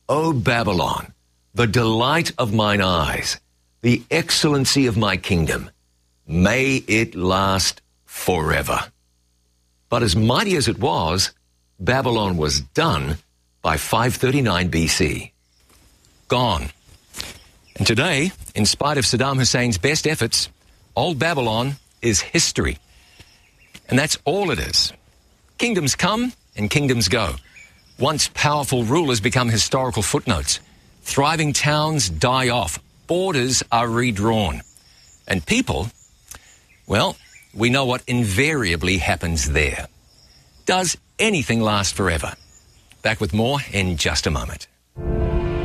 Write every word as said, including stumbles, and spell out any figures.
O Babylon, the delight of mine eyes, the excellency of my kingdom, may it last forever. But as mighty as it was, Babylon was done by five thirty-nine B C. Gone. And today, in spite of Saddam Hussein's best efforts, old Babylon is history. And that's all it is. Kingdoms come and kingdoms go. Once powerful rulers become historical footnotes. Thriving towns die off. Borders are redrawn. And people, well, we know what invariably happens there. Does anything last forever? Back with more in just a moment.